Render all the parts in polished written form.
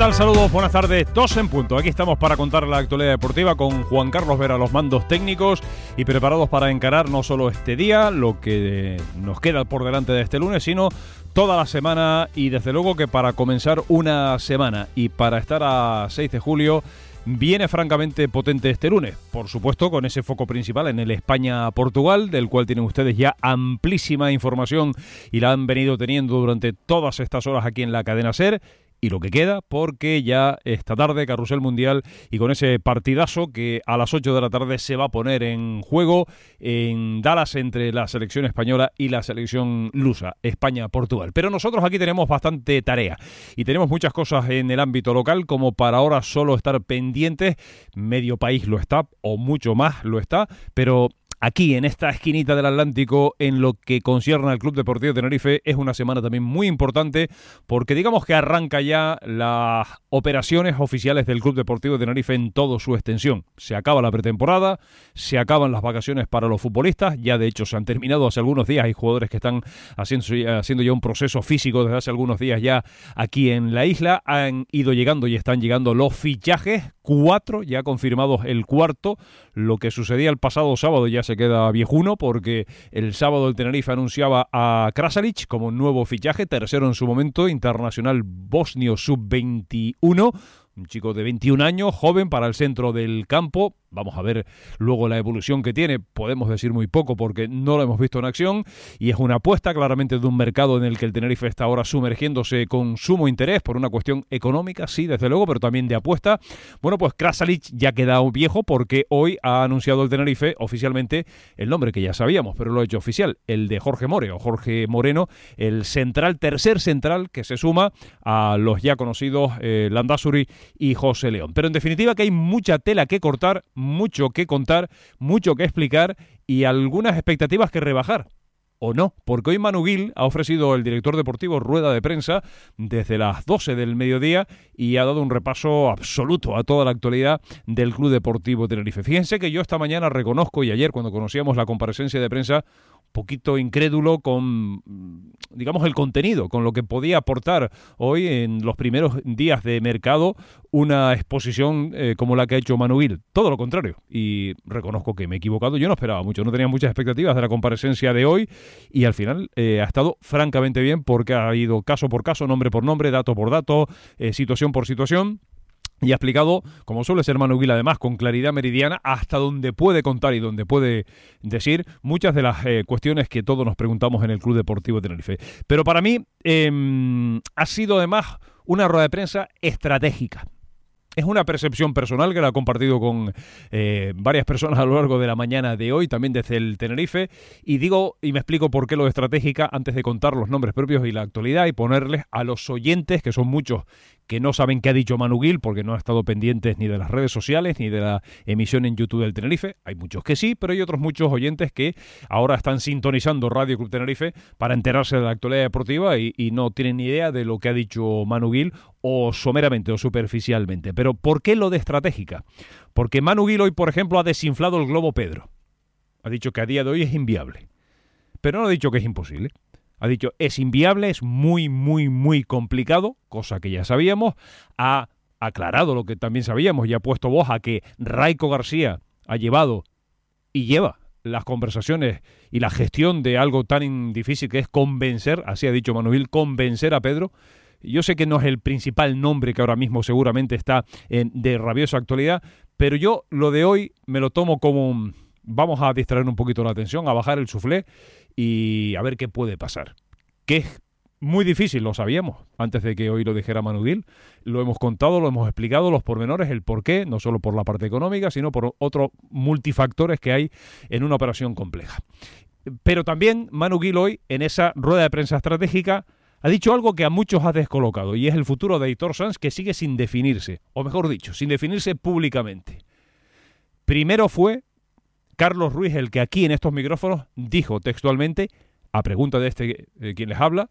tal? Saludos, buenas tardes, 2 en punto. Aquí estamos para contar la actualidad deportiva con Juan Carlos Vera a los mandos técnicos y preparados para encarar no solo este día, lo que nos queda por delante de este lunes, sino toda la semana y desde luego que para comenzar una semana y para estar a 6 de julio viene francamente potente este lunes, por supuesto con ese foco principal en el España-Portugal, del cual tienen ustedes ya amplísima información y la han venido teniendo durante todas estas horas aquí en la cadena SER. Y lo que queda, porque ya esta tarde Carrusel Mundial y con ese partidazo que a las 8 de la tarde se va a poner en juego en Dallas entre la selección española y la selección lusa, España-Portugal. Pero nosotros aquí tenemos bastante tarea y tenemos muchas cosas en el ámbito local como para ahora solo estar pendientes. Medio país lo está, o mucho más lo está, pero aquí, en esta esquinita del Atlántico, en lo que concierne al Club Deportivo Tenerife, es una semana también muy importante porque digamos que arranca ya las operaciones oficiales del Club Deportivo Tenerife en toda su extensión. Se acaba la pretemporada, se acaban las vacaciones para los futbolistas, ya de hecho se han terminado hace algunos días, hay jugadores que están haciendo ya un proceso físico desde hace algunos días ya aquí en la isla, han ido llegando y están llegando los fichajes, 4 ya confirmados, el cuarto. Lo que sucedía el pasado sábado ya se queda viejuno porque el sábado el Tenerife anunciaba a Krasalic como nuevo fichaje, tercero en su momento, internacional bosnio sub-21, un chico de 21 años, joven para el centro del campo. Vamos a ver luego la evolución que tiene, podemos decir muy poco porque no lo hemos visto en acción y es una apuesta claramente de un mercado en el que el Tenerife está ahora sumergiéndose con sumo interés por una cuestión económica, sí, desde luego, pero también de apuesta. Bueno, pues Krasalic ya ha quedado viejo porque hoy ha anunciado el Tenerife oficialmente el nombre que ya sabíamos, pero lo ha hecho oficial, el de Jorge Moreno, el central, tercer central que se suma a los ya conocidos Landázuri y José León. Pero en definitiva que hay mucha tela que cortar, mucho que contar, mucho que explicar y algunas expectativas que rebajar. O no, porque hoy Manu Gil ha ofrecido el director deportivo rueda de prensa desde las 12 del mediodía y ha dado un repaso absoluto a toda la actualidad del Club Deportivo Tenerife. Fíjense que yo esta mañana reconozco, y ayer cuando conocíamos la comparecencia de prensa, poquito incrédulo con, digamos, el contenido, con lo que podía aportar hoy en los primeros días de mercado una exposición como la que ha hecho Manu Gil. Todo lo contrario, y reconozco que me he equivocado, yo no esperaba mucho, no tenía muchas expectativas de la comparecencia de hoy y al final ha estado francamente bien porque ha ido caso por caso, nombre por nombre, dato por dato, situación por situación. Y ha explicado, como suele ser Manu Gil, además, con claridad meridiana, hasta donde puede contar y donde puede decir muchas de las cuestiones que todos nos preguntamos en el Club Deportivo Tenerife. Pero para mí ha sido además una rueda de prensa estratégica. Es una percepción personal que la he compartido con varias personas a lo largo de la mañana de hoy, también desde el Tenerife, y digo y me explico por qué lo de estratégica antes de contar los nombres propios y la actualidad y ponerles a los oyentes, que son muchos, que no saben qué ha dicho Manu Gil porque no han estado pendientes ni de las redes sociales ni de la emisión en YouTube del Tenerife. Hay muchos que sí, pero hay otros muchos oyentes que ahora están sintonizando Radio Club Tenerife para enterarse de la actualidad deportiva y no tienen ni idea de lo que ha dicho Manu Gil o someramente o superficialmente. Pero ¿por qué lo de estratégica? Porque Manu Gil hoy, por ejemplo, ha desinflado el globo Pedro. Ha dicho que a día de hoy es inviable. Pero no ha dicho que es imposible. Ha dicho, es inviable, es muy, muy, muy complicado, cosa que ya sabíamos. Ha aclarado lo que también sabíamos y ha puesto voz a que Raiko García ha llevado y lleva las conversaciones y la gestión de algo tan difícil que es convencer, así ha dicho Manu Gil, convencer a Pedro. Yo sé que no es el principal nombre que ahora mismo seguramente está de rabiosa actualidad, pero yo lo de hoy me lo tomo como vamos a distraer un poquito la atención, a bajar el suflé y a ver qué puede pasar. Que es muy difícil, lo sabíamos, antes de que hoy lo dijera Manu Gil. Lo hemos contado, lo hemos explicado, los pormenores, el porqué, no solo por la parte económica, sino por otros multifactores que hay en una operación compleja. Pero también Manu Gil hoy, en esa rueda de prensa estratégica, ha dicho algo que a muchos ha descolocado, y es el futuro de Aitor Sanz, que sigue sin definirse, o mejor dicho, sin definirse públicamente. Primero fue Carlos Ruiz el que aquí en estos micrófonos dijo textualmente, a pregunta de quien les habla,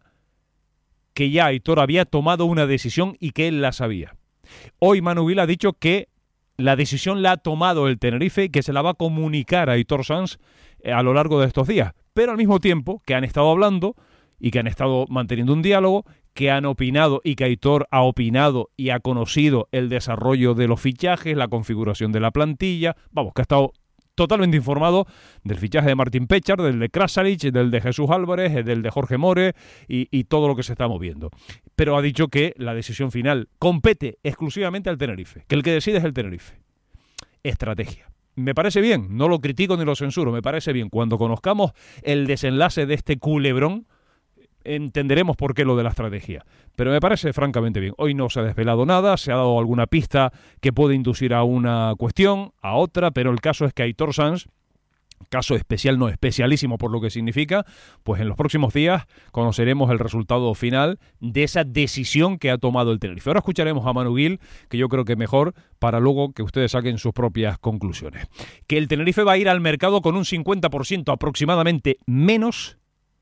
que ya Aitor había tomado una decisión y que él la sabía. Hoy Manu Gil ha dicho que la decisión la ha tomado el Tenerife y que se la va a comunicar a Aitor Sanz a lo largo de estos días. Pero al mismo tiempo que han estado hablando y que han estado manteniendo un diálogo, que han opinado y que Aitor ha opinado y ha conocido el desarrollo de los fichajes, la configuración de la plantilla. Vamos, que ha estado totalmente informado del fichaje de Martín Pechar, del de Krasalic, del de Jesús Álvarez, del de Jorge More y todo lo que se está moviendo. Pero ha dicho que la decisión final compete exclusivamente al Tenerife, que el que decide es el Tenerife. Estrategia. Me parece bien, no lo critico ni lo censuro, me parece bien. Cuando conozcamos el desenlace de este culebrón, entenderemos por qué lo de la estrategia. Pero me parece francamente bien. Hoy no se ha desvelado nada, se ha dado alguna pista que puede inducir a una cuestión, a otra, pero el caso es que Aitor Sanz, caso especial, no especialísimo por lo que significa, pues en los próximos días conoceremos el resultado final de esa decisión que ha tomado el Tenerife. Ahora escucharemos a Manu Gil, que yo creo que mejor para luego que ustedes saquen sus propias conclusiones. Que el Tenerife va a ir al mercado con un 50% aproximadamente menos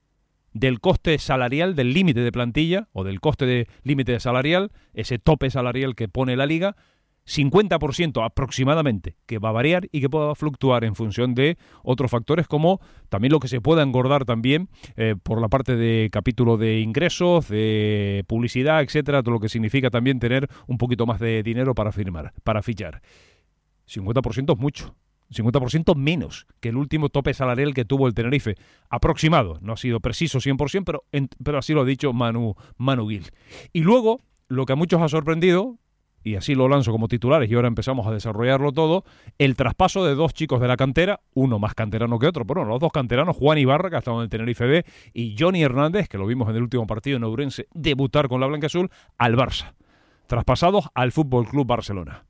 del coste salarial, del límite de plantilla o del coste de límite salarial, ese tope salarial que pone la Liga, 50% aproximadamente, que va a variar y que pueda fluctuar en función de otros factores, como también lo que se pueda engordar también por la parte de capítulo de ingresos, de publicidad, etcétera, todo lo que significa también tener un poquito más de dinero para firmar, para fichar. 50% es mucho. 50% menos que el último tope salarial que tuvo el Tenerife, aproximado, no ha sido preciso 100%, pero así lo ha dicho Manu Gil. Y luego, lo que a muchos ha sorprendido, y así lo lanzo como titulares y ahora empezamos a desarrollarlo todo, el traspaso de dos chicos de la cantera, uno más canterano que otro, pero bueno, los dos canteranos, Juan Ibarra, que ha estado en el Tenerife B, y Johnny Hernández, que lo vimos en el último partido en Ourense, debutar con la blanquiazul, al Barça, traspasados al Fútbol Club Barcelona.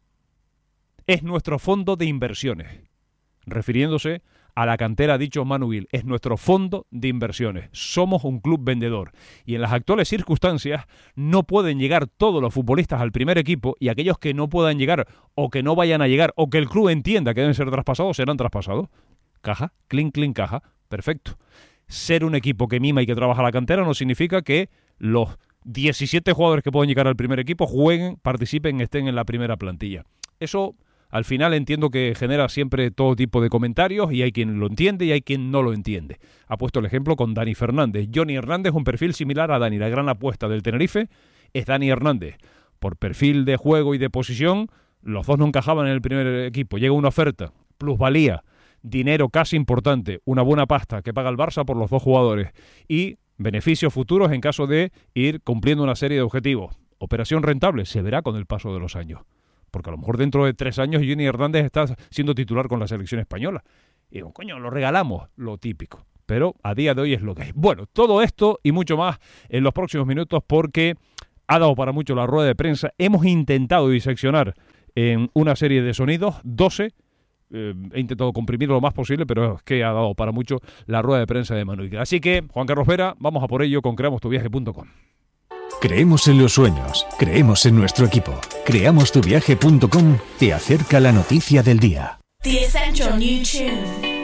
Es nuestro fondo de inversiones. Refiriéndose a la cantera, ha dicho Manu Gil, es nuestro fondo de inversiones. Somos un club vendedor y en las actuales circunstancias no pueden llegar todos los futbolistas al primer equipo, y aquellos que no puedan llegar o que no vayan a llegar o que el club entienda que deben ser traspasados, serán traspasados. Caja, clink, caja, perfecto. Ser un equipo que mima y que trabaja la cantera no significa que los 17 jugadores que pueden llegar al primer equipo jueguen, participen, estén en la primera plantilla. Eso al final entiendo que genera siempre todo tipo de comentarios y hay quien lo entiende y hay quien no lo entiende. Ha puesto el ejemplo con Dani Fernández. Johnny Hernández, un perfil similar a Dani. La gran apuesta del Tenerife es Dani Hernández. Por perfil de juego y de posición, los dos no encajaban en el primer equipo. Llega una oferta, plusvalía, dinero casi importante, una buena pasta que paga el Barça por los dos jugadores y beneficios futuros en caso de ir cumpliendo una serie de objetivos. Operación rentable, se verá con el paso de los años. Porque a lo mejor dentro de 3 años Johnny Hernández está siendo titular con la selección española. Y digo, coño, lo regalamos, lo típico. Pero a día de hoy es lo que hay. Bueno, todo esto y mucho más en los próximos minutos, porque ha dado para mucho la rueda de prensa. Hemos intentado diseccionar en una serie de sonidos, 12. He intentado comprimirlo lo más posible, pero es que ha dado para mucho la rueda de prensa de Manu Gil. Así que, Juan Carlos Vera, vamos a por ello con creamostuviaje.com. Creemos en los sueños, creemos en nuestro equipo. Creamostuviaje.com te acerca la noticia del día. The Essential New Tune.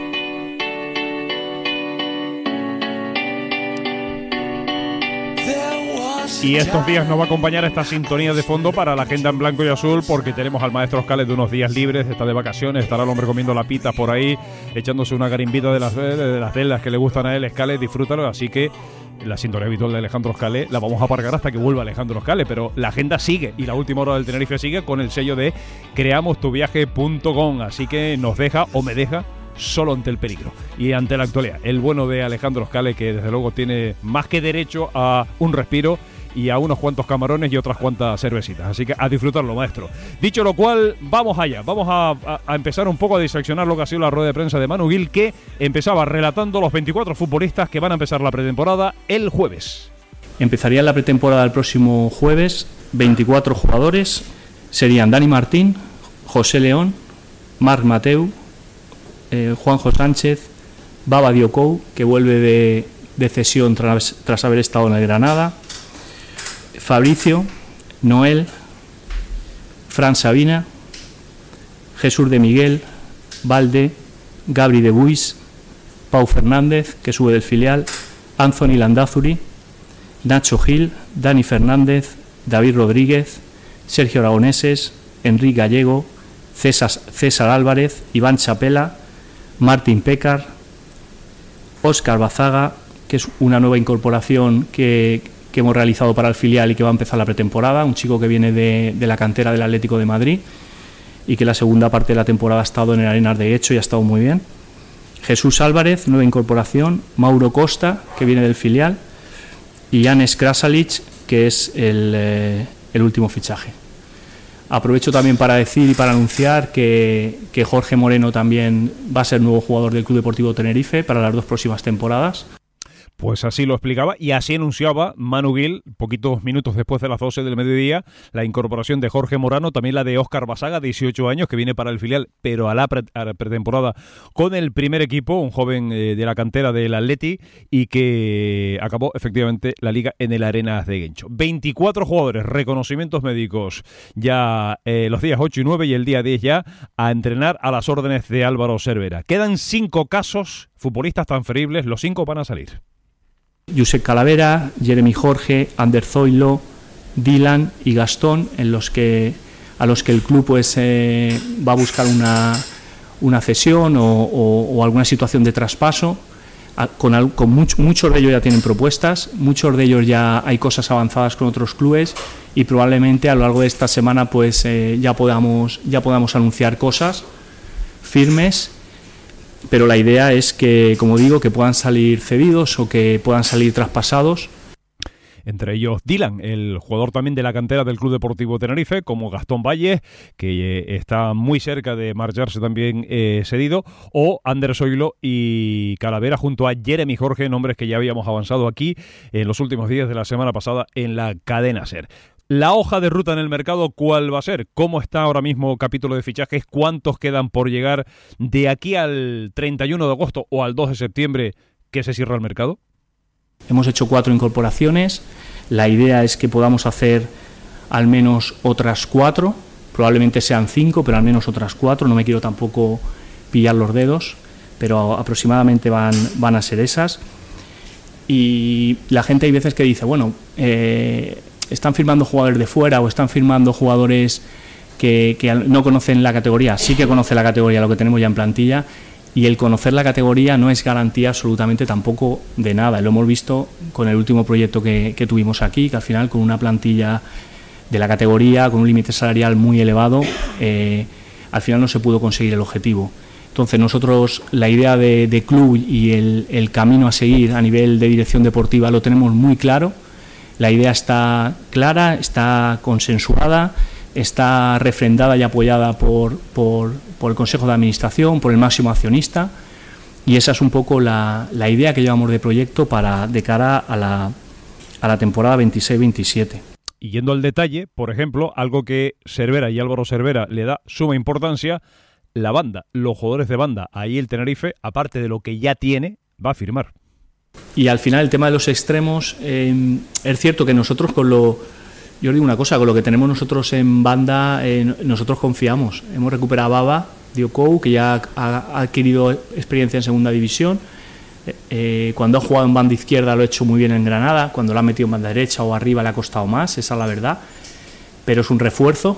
Y estos días nos va a acompañar esta sintonía de fondo para la agenda en blanco y azul, porque tenemos al maestro Scales de unos días libres, está de vacaciones, estará el hombre comiendo la pita por ahí, echándose una garimbita de las velas que le gustan a él. Scales, disfrútalo, así que la sintonía habitual de Alejandro Scales la vamos a aparcar hasta que vuelva Alejandro Scales, pero la agenda sigue y la última hora del Tenerife sigue con el sello de creamostuviaje.com, así que nos deja o me deja solo ante el peligro y ante la actualidad. El bueno de Alejandro Scales, que desde luego tiene más que derecho a un respiro y a unos cuantos camarones y otras cuantas cervecitas. Así que a disfrutarlo, maestro. Dicho lo cual, vamos allá. Vamos a empezar un poco a diseccionar lo que ha sido la rueda de prensa de Manu Gil, que empezaba relatando los 24 futbolistas que van a empezar la pretemporada el jueves. Empezaría la pretemporada el próximo jueves. 24 jugadores. Serían Dani Martín, José León, Marc Mateu, Juanjo Sánchez, Baba Diocou, que vuelve de cesión tras haber estado en el Granada, Fabricio, Noel, Fran Sabina, Jesús de Miguel, Valde, Gabri de Buis, Pau Fernández, que sube del filial, Anthony Landázuri, Nacho Gil, Dani Fernández, David Rodríguez, Sergio Aragoneses, Enrique Gallego, César Álvarez, Iván Chapela, Martín Pécar, Óscar Bazaga, que es una nueva incorporación que que hemos realizado para el filial y que va a empezar la pretemporada, un chico que viene de la cantera del Atlético de Madrid y que la segunda parte de la temporada ha estado en el Arenas de Guecho y ha estado muy bien. Jesús Álvarez, nueva incorporación, Mauro Costa, que viene del filial, y Janes Krasalic, que es el último fichaje. Aprovecho también para decir y para anunciar que Jorge Moreno también va a ser nuevo jugador del Club Deportivo Tenerife para las 2 próximas temporadas. Pues así lo explicaba y así anunciaba Manu Gil, poquitos minutos después de las 12 del mediodía, la incorporación de Jorge Morano, también la de Óscar Basaga, 18 años, que viene para el filial, pero a la pretemporada con el primer equipo, un joven de la cantera del Atleti y que acabó efectivamente la liga en el Arenas de Guecho. 24 jugadores, reconocimientos médicos ya los días 8 y 9 y el día 10 ya a entrenar a las órdenes de Álvaro Cervera. Quedan 5 casos, futbolistas transferibles, los 5 van a salir. Josep Calavera, Jeremy Jorge, Ander Zoilo, Dylan y Gastón, a los que el club pues va a buscar una cesión o alguna situación de traspaso. Con muchos de ellos ya tienen propuestas, muchos de ellos ya hay cosas avanzadas con otros clubes y probablemente a lo largo de esta semana pues ya podamos anunciar cosas firmes. Pero la idea es que, como digo, que puedan salir cedidos o que puedan salir traspasados. Entre ellos Dylan, el jugador también de la cantera del Club Deportivo Tenerife, como Gastón Valle, que está muy cerca de marcharse también cedido, o Ander Zoilo y Calavera junto a Jeremy Jorge, nombres que ya habíamos avanzado aquí en los últimos días de la semana pasada en la cadena SER. La hoja de ruta en el mercado, ¿cuál va a ser? ¿Cómo está ahora mismo capítulo de fichajes? ¿Cuántos quedan por llegar de aquí al 31 de agosto o al 2 de septiembre que se cierra el mercado? Hemos hecho 4 incorporaciones. La idea es que podamos hacer al menos otras 4. Probablemente sean 5, pero al menos otras 4. No me quiero tampoco pillar los dedos, pero aproximadamente van a ser esas. Y la gente hay veces que dice, bueno, están firmando jugadores de fuera o están firmando jugadores que no conocen la categoría. Sí que conoce la categoría, lo que tenemos ya en plantilla, y el conocer la categoría no es garantía absolutamente tampoco de nada. Lo hemos visto con el último proyecto que tuvimos aquí, que al final con una plantilla de la categoría, con un límite salarial muy elevado, al final no se pudo conseguir el objetivo. Entonces nosotros la idea de club y el camino a seguir a nivel de dirección deportiva lo tenemos muy claro. La idea está clara, está consensuada, está refrendada y apoyada por el Consejo de Administración, por el máximo accionista, y esa es un poco la idea que llevamos de proyecto de cara a la temporada 26-27. Y yendo al detalle, por ejemplo, algo que Cervera y Álvaro Cervera le da suma importancia, la banda, los jugadores de banda. Ahí el Tenerife, aparte de lo que ya tiene, va a firmar. Y al final el tema de los extremos, es cierto que nosotros yo digo una cosa, con lo que tenemos nosotros en banda, nosotros confiamos. Hemos recuperado a Baba Diocou, que ya ha adquirido experiencia en segunda división. Cuando ha jugado en banda izquierda lo ha hecho muy bien en Granada, cuando lo ha metido en banda derecha o arriba le ha costado más, esa es la verdad, pero es un refuerzo.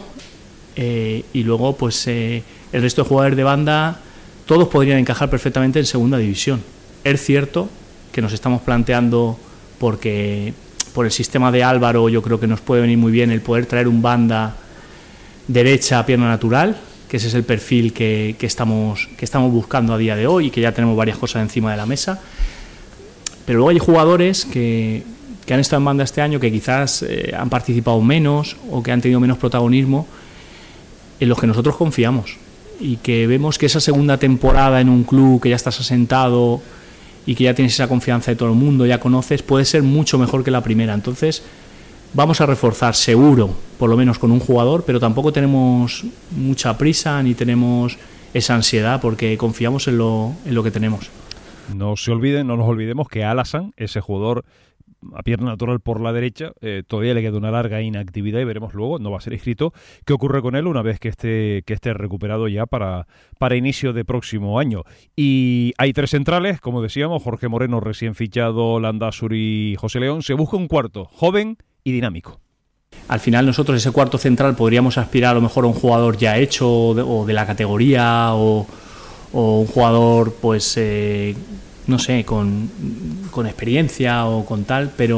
Y luego pues el resto de jugadores de banda, todos podrían encajar perfectamente en segunda división. Es cierto que nos estamos planteando, porque por el sistema de Álvaro yo creo que nos puede venir muy bien el poder traer un banda derecha a pierna natural, que ese es el perfil que estamos buscando a día de hoy y que ya tenemos varias cosas encima de la mesa. Pero luego hay jugadores que han estado en banda este año, que quizás han participado menos o que han tenido menos protagonismo, en los que nosotros confiamos y que vemos que esa segunda temporada en un club que ya estás asentado y que ya tienes esa confianza de todo el mundo, ya conoces, puede ser mucho mejor que la primera. Entonces vamos a reforzar seguro, por lo menos con un jugador, pero tampoco tenemos mucha prisa ni tenemos esa ansiedad, porque confiamos en lo que tenemos. No nos olvidemos que Alassane, ese jugador a pierna natural por la derecha, todavía le queda una larga inactividad y veremos luego, no va a ser inscrito, qué ocurre con él una vez que esté recuperado ya para inicio de próximo año. Y hay 3 centrales, como decíamos, Jorge Moreno recién fichado, Landázuri y José León. Se busca un cuarto, joven y dinámico. Al final nosotros ese cuarto central podríamos aspirar a lo mejor a un jugador ya hecho o de la categoría o un jugador pues no sé, con experiencia o con tal, pero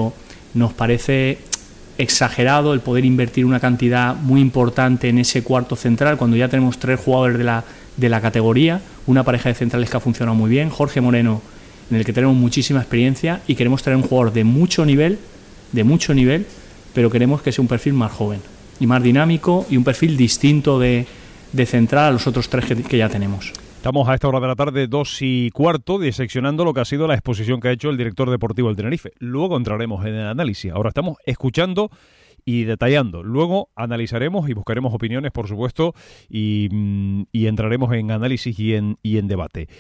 nos parece exagerado el poder invertir una cantidad muy importante en ese cuarto central cuando ya tenemos 3 jugadores de la categoría, una pareja de centrales que ha funcionado muy bien, Jorge Moreno, en el que tenemos muchísima experiencia, y queremos traer un jugador de mucho nivel, pero queremos que sea un perfil más joven y más dinámico y un perfil distinto de central a los otros 3 que ya tenemos. Estamos a esta hora de la tarde, 2:15, diseccionando lo que ha sido la exposición que ha hecho el director deportivo del Tenerife. Luego entraremos en el análisis. Ahora estamos escuchando y detallando. Luego analizaremos y buscaremos opiniones, por supuesto, y entraremos en análisis y en debate.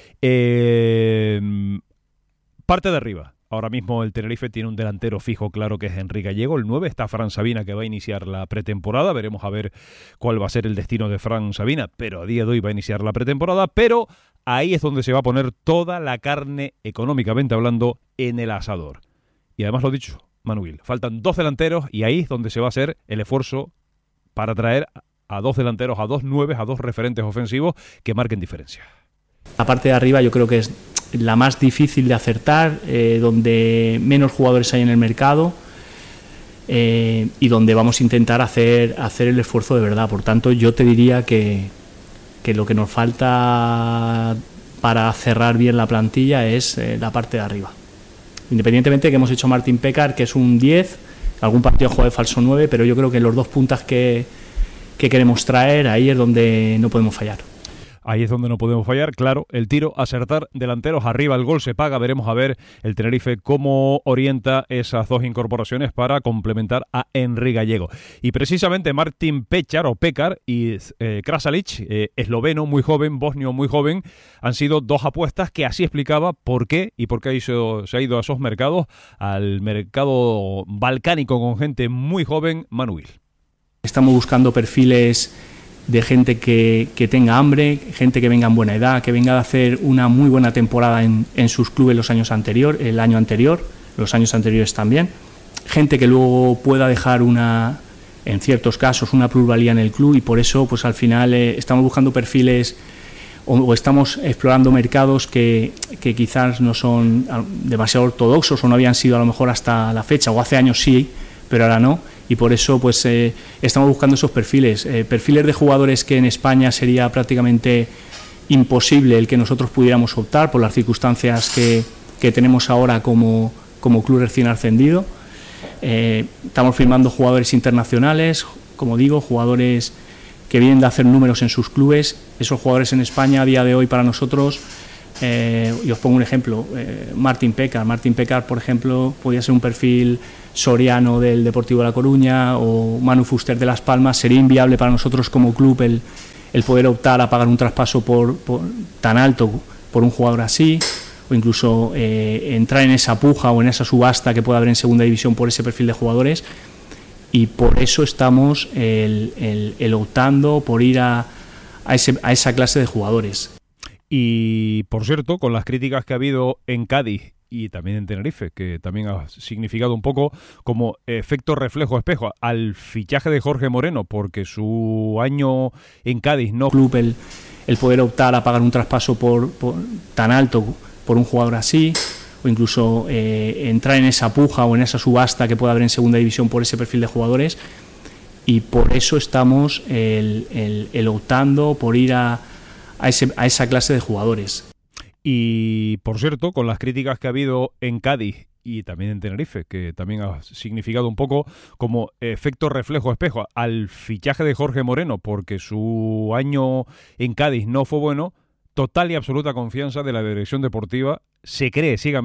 Parte de arriba. Ahora mismo el Tenerife tiene un delantero fijo, claro, que es Enrique Gallego. El 9 está Fran Sabina, que va a iniciar la pretemporada. Veremos a ver cuál va a ser el destino de Fran Sabina, pero a día de hoy va a iniciar la pretemporada. Pero ahí es donde se va a poner toda la carne, económicamente hablando, en el asador. Y además lo dicho, Manuel, faltan 2 delanteros y ahí es donde se va a hacer el esfuerzo para traer a 2 delanteros, a 2 9, a 2 referentes ofensivos que marquen diferencia. La parte de arriba yo creo que es la más difícil de acertar, donde menos jugadores hay en el mercado, y donde vamos a intentar hacer el esfuerzo de verdad. Por tanto, yo te diría que lo que nos falta para cerrar bien la plantilla es la parte de arriba. Independientemente de que hemos hecho Martín Pécar, que es un 10, algún partido juega de falso 9, pero yo creo que los 2 puntas que queremos traer, ahí es donde no podemos fallar. Ahí es donde no podemos fallar, claro, el tiro, acertar delanteros, arriba el gol se paga. Veremos a ver el Tenerife cómo orienta esas 2 incorporaciones para complementar a Enrique Gallego. Y precisamente Martin Pécar y Krasalic, esloveno muy joven, bosnio muy joven, han sido 2 apuestas que así explicaba por qué se ha ido a esos mercados, al mercado balcánico con gente muy joven, Manuel. Estamos buscando perfiles de gente que tenga hambre, gente que venga en buena edad, que venga a hacer una muy buena temporada en sus clubes el año anterior, los años anteriores también, gente que luego pueda dejar en ciertos casos, una plusvalía en el club, y por eso pues al final estamos buscando perfiles o estamos explorando mercados que quizás no son demasiado ortodoxos o no habían sido a lo mejor hasta la fecha, o hace años sí, pero ahora no. Y por eso pues estamos buscando esos perfiles de jugadores que en España sería prácticamente imposible el que nosotros pudiéramos optar por las circunstancias que tenemos ahora como club recién ascendido. Estamos firmando jugadores internacionales, como digo, jugadores que vienen de hacer números en sus clubes. Esos jugadores en España a día de hoy para nosotros, y os pongo un ejemplo, Martín Pécar, por ejemplo, podría ser un perfil Soriano del Deportivo de La Coruña o Manu Fuster de Las Palmas. Sería inviable para nosotros como club el poder optar a pagar un traspaso por tan alto por un jugador así, o incluso entrar en esa puja o en esa subasta que pueda haber en segunda división por ese perfil de jugadores, y por eso estamos optando por ir a esa clase de jugadores. Y por cierto, con las críticas que ha habido en Cádiz y también en Tenerife, que también ha significado un poco como efecto reflejo espejo al fichaje de Jorge Moreno, porque su año en Cádiz no club el poder optar a pagar un traspaso por tan alto por un jugador así, o incluso entrar en esa puja o en esa subasta que pueda haber en segunda división por ese perfil de jugadores, y por eso estamos optando por ir a esa clase de jugadores. Y por cierto, con las críticas que ha habido en Cádiz y también en Tenerife, que también ha significado un poco como efecto reflejo espejo al fichaje de Jorge Moreno, porque su año en Cádiz no fue bueno, total y absoluta confianza de la dirección deportiva, se cree ciegamente